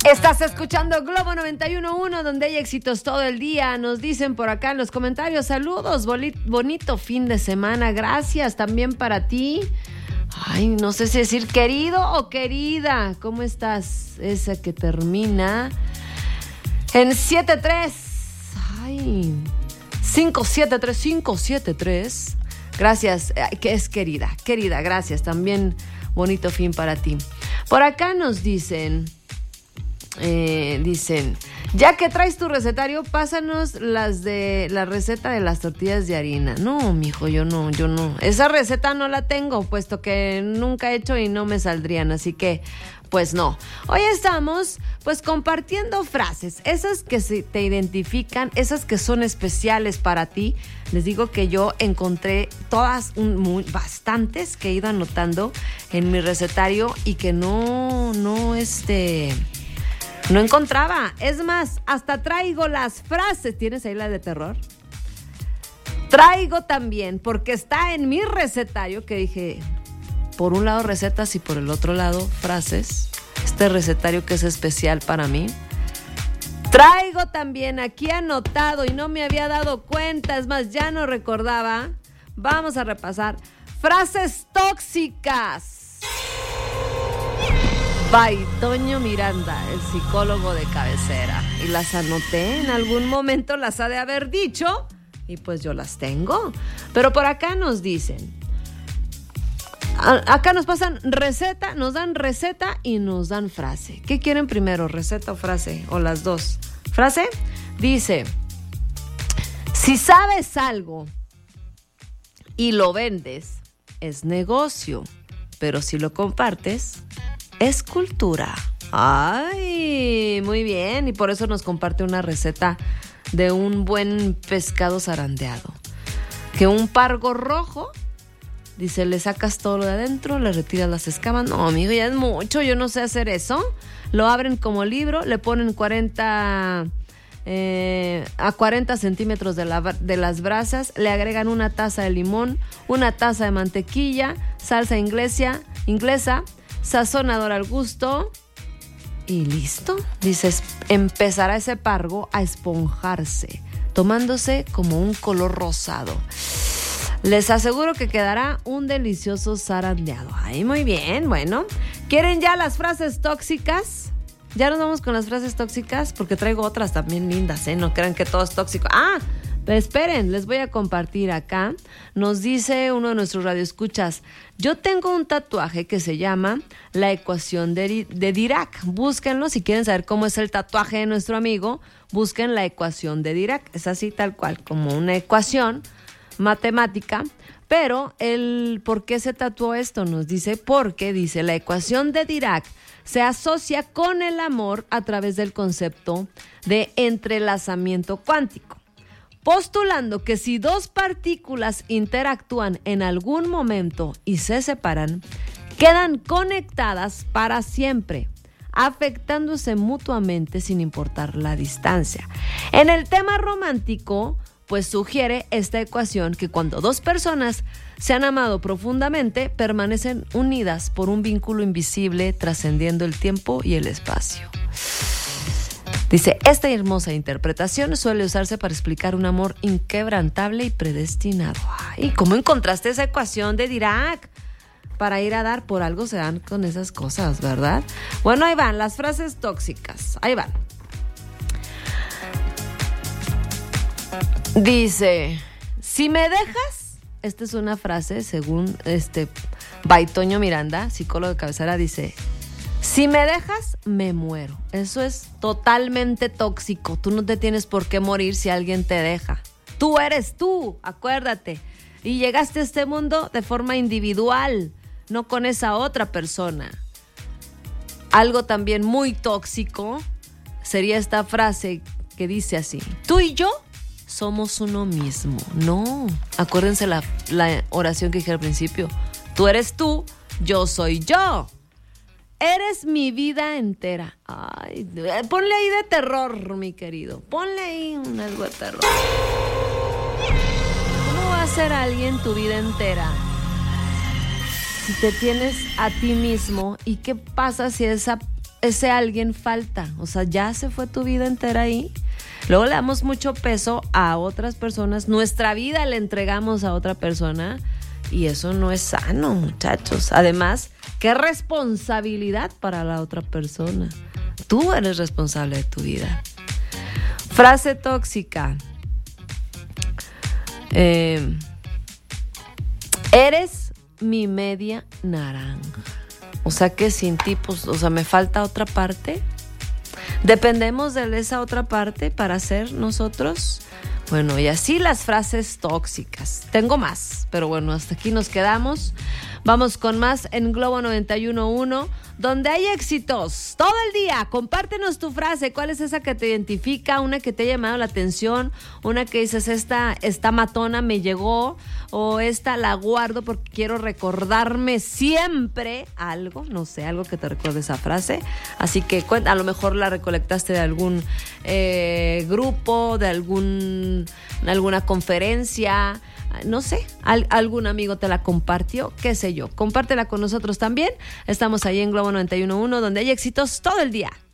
Estás escuchando Globo 91.1, donde hay éxitos todo el día. Nos dicen por acá en los comentarios, saludos, bonito fin de semana, gracias también para ti. Ay, no sé si decir querido o querida. ¿Cómo estás? Esa que termina en 7-3. Ay, 573. Gracias, que es querida, gracias. También bonito fin para ti. Por acá nos dicen... ya que traes tu recetario, pásanos la receta de las tortillas de harina. No, mijo, yo no. Esa receta no la tengo, puesto que nunca he hecho y no me saldrían, así que, pues no. Hoy estamos, pues, compartiendo frases, esas que te identifican, esas que son especiales para ti. Les digo que yo encontré todas, bastantes que he ido anotando en mi recetario y que no encontraba. Es más, hasta traigo las frases. ¿Tienes ahí la de terror? Traigo también, porque está en mi recetario, que dije, por un lado recetas y por el otro lado frases. Este recetario que es especial para mí. Traigo también aquí anotado y no me había dado cuenta. Es más, ya no recordaba. Vamos a repasar. Frases tóxicas. By Toño Miranda, el psicólogo de cabecera. Y las anoté, en algún momento las ha de haber dicho, y pues yo las tengo. Pero por acá nos dicen, acá nos pasan receta, nos dan receta y nos dan frase. ¿Qué quieren primero, receta o frase? O las dos. ¿Frase? Dice, si sabes algo y lo vendes, es negocio. Pero si lo compartes, es cultura. Ay, muy bien. Y por eso nos comparte una receta de un buen pescado zarandeado. Que un pargo rojo, dice, le sacas todo lo de adentro, le retiras las escamas. No, amigo, ya es mucho, yo no sé hacer eso. Lo abren como libro, le ponen 40 centímetros de las brasas, le agregan una taza de limón, una taza de mantequilla, salsa inglesa, sazonador al gusto y listo. Dices, empezará ese pargo a esponjarse, tomándose como un color rosado. Les aseguro que quedará un delicioso zarandeado. Ay, muy bien, bueno. ¿Quieren ya las frases tóxicas? Ya nos vamos con las frases tóxicas porque traigo otras también lindas, ¿eh? No crean que todo es tóxico. Pero esperen, les voy a compartir acá. Nos dice uno de nuestros radioescuchas, yo tengo un tatuaje que se llama La Ecuación de Dirac. Búsquenlo si quieren saber cómo es el tatuaje de nuestro amigo. Busquen La Ecuación de Dirac. Es así tal cual, como una ecuación matemática. Pero el por qué se tatuó esto nos dice, porque dice, la ecuación de Dirac se asocia con el amor a través del concepto de entrelazamiento cuántico, postulando que si dos partículas interactúan en algún momento y se separan, quedan conectadas para siempre, afectándose mutuamente sin importar la distancia. En el tema romántico, pues sugiere esta ecuación que cuando dos personas se han amado profundamente, permanecen unidas por un vínculo invisible trascendiendo el tiempo y el espacio. Dice, esta hermosa interpretación suele usarse para explicar un amor inquebrantable y predestinado. Ay, ¿cómo encontraste esa ecuación de Dirac? Para ir a dar, por algo se dan con esas cosas, ¿verdad? Bueno, ahí van las frases tóxicas. Ahí van. Dice, si me dejas, esta es una frase según Baitoño Miranda, psicólogo de cabecera, dice, si me dejas, me muero. Eso es totalmente tóxico. Tú no te tienes por qué morir si alguien te deja. Tú eres tú, acuérdate. Y llegaste a este mundo de forma individual, no con esa otra persona. Algo también muy tóxico sería esta frase que dice así, tú y yo somos uno mismo. No, acuérdense la oración que dije al principio. Tú eres tú, yo soy yo. Eres mi vida entera. Ay, ponle ahí de terror, mi querido. Ponle ahí algo de terror. ¿Cómo va a ser alguien tu vida entera si te tienes a ti mismo? ¿Y qué pasa si esa ese alguien falta. O sea, ya se fue tu vida entera ahí. Luego le damos mucho peso a otras personas. Nuestra vida le entregamos a otra persona. Y eso no es sano, muchachos. Además, qué responsabilidad para la otra persona. Tú eres responsable de tu vida. Frase tóxica. Eres mi media naranja. O sea que sin ti, pues, o sea, me falta otra parte. Dependemos de esa otra parte para ser nosotros. Bueno, y así las frases tóxicas. Tengo más, pero bueno, hasta aquí nos quedamos. Vamos con más en Globo 91.1, donde hay éxitos todo el día. Compártenos tu frase. ¿Cuál es esa que te identifica? Una que te ha llamado la atención. Una que dices, esta matona me llegó. O esta la guardo porque quiero recordarme siempre algo. No sé, algo que te recuerde esa frase. Así que a lo mejor la recolectaste de algún grupo, de alguna conferencia. No sé, algún amigo te la compartió, qué sé yo. Compártela con nosotros también. Estamos ahí en Globo 91.1, donde hay éxitos todo el día.